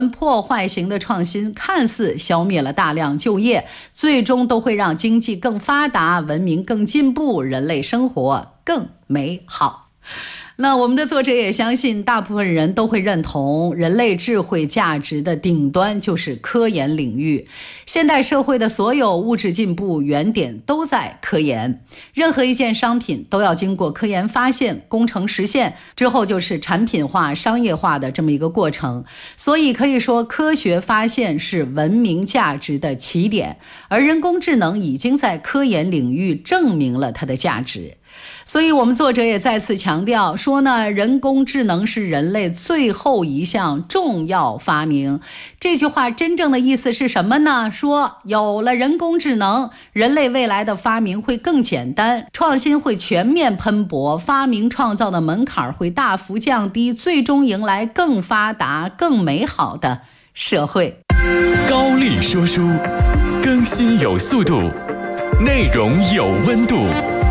破坏型的创新看似消灭了大量就业，最终都会让经济更发达，文明更进步，人类生活更美好。那我们的作者也相信，大部分人都会认同，人类智慧价值的顶端就是科研领域。现代社会的所有物质进步原点都在科研，任何一件商品都要经过科研发现、工程实现之后，就是产品化、商业化的这么一个过程。所以可以说，科学发现是文明价值的起点，而人工智能已经在科研领域证明了它的价值。所以我们作者也再次强调说呢，人工智能是人类最后一项重要发明。这句话真正的意思是什么呢？说有了人工智能，人类未来的发明会更简单，创新会全面喷薄，发明创造的门槛会大幅降低，最终迎来更发达、更美好的社会。 高丽说书，更新有速度，内容有温度。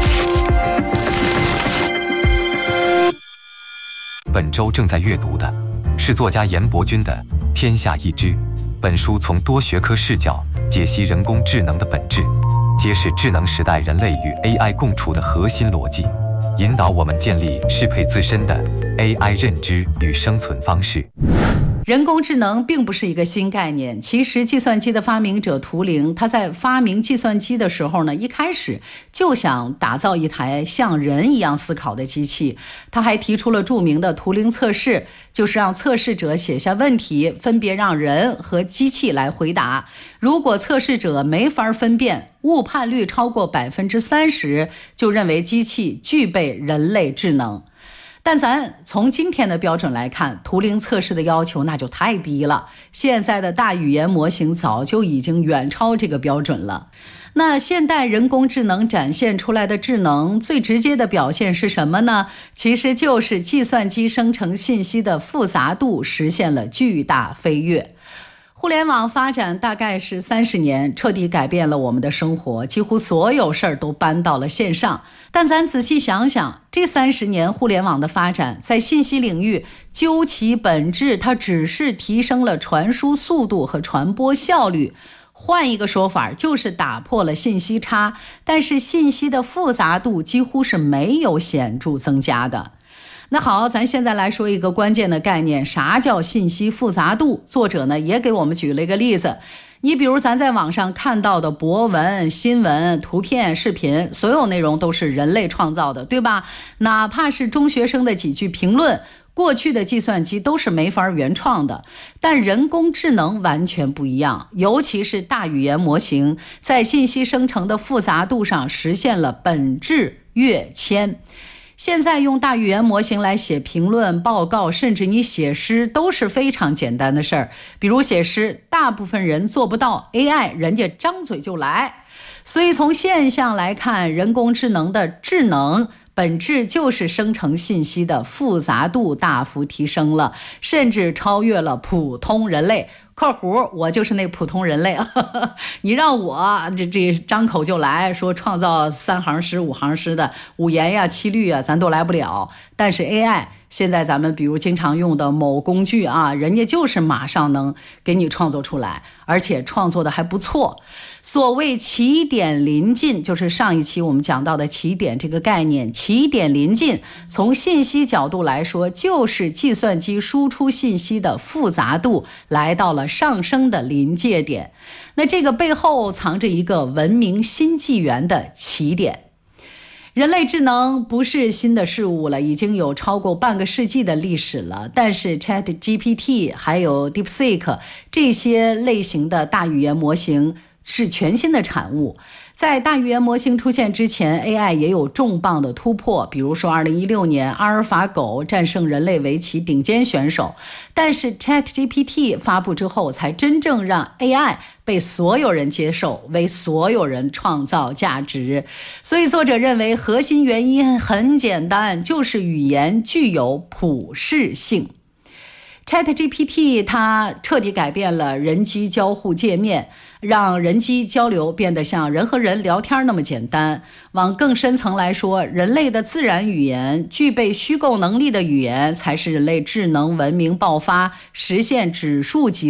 本周正在阅读的是作家严伯钧的《天下一知》。本书从多学科视角解析人工智能的本质，揭示智能时代人类与 AI 共处的核心逻辑，引导我们建立适配自身的 AI 认知与生存方式。 人工智能并不是一个新概念，其实计算机的发明者图灵，他在发明计算机的时候呢，一开始就想打造一台像人一样思考的机器。他还提出了著名的图灵测试，就是让测试者写下问题，分别让人和机器来回答。如果测试者没法分辨，误判率超过30%，就认为机器具备人类智能。但咱从今天的标准来看，图灵测试的要求那就太低了，现在的大语言模型早就已经远超这个标准了。那现代人工智能展现出来的智能最直接的表现是什么呢？其实就是计算机生成信息的复杂度实现了巨大飞跃。互联网发展大概是30年，彻底改变了我们的生活，几乎所有事儿都搬到了线上。但咱仔细想想，这30年互联网的发展，在信息领域究其本质，它只是提升了传输速度和传播效率。换一个说法，就是打破了信息差，但是信息的复杂度几乎是没有显著增加的。那好，咱现在来说一个关键的概念，啥叫信息复杂度？作者呢也给我们举了一个例子，你比如咱在网上看到的博文、新闻、图片、视频，所有内容都是人类创造的，对吧？哪怕是中学生的几句评论，过去的计算机都是没法原创的。但人工智能完全不一样，尤其是大语言模型，在信息生成的复杂度上实现了本质跃迁。现在用大语言模型来写评论、报告，甚至你写诗都是非常简单的事儿。比如写诗，大部分人做不到， AI 人家张嘴就来。所以从现象来看，人工智能的智能本质就是生成信息的复杂度大幅提升了，甚至超越了普通人类。括弧我就是那普通人类你让我这张口就来说创造3行诗5行诗的五言呀七律啊，咱都来不了。但是 AI现在咱们比如经常用的某工具啊，人家就是马上能给你创作出来，而且创作的还不错。所谓起点临近，就是上一期我们讲到的起点这个概念。起点临近从信息角度来说，就是计算机输出信息的复杂度来到了上升的临界点。那这个背后藏着一个文明新纪元的起点。人类智能不是新的事物了，已经有超过半个世纪的历史了。但是 ChatGPT 还有 DeepSeek 这些类型的大语言模型是全新的产物。在大语言模型出现之前， AI 也有重磅的突破，比如说2016年阿尔法狗战胜人类围棋顶尖选手。但是 ChatGPT 发布之后，才真正让 AI 被所有人接受，为所有人创造价值。所以作者认为核心原因很简单，就是语言具有普适性。 ChatGPT 它彻底改变了人机交互界面，让人机交流变得像人和人聊天那么简单。往更深层来说，人类的自然语言、具备虚构能力的语言，才是人类智能文明爆发、实现指数级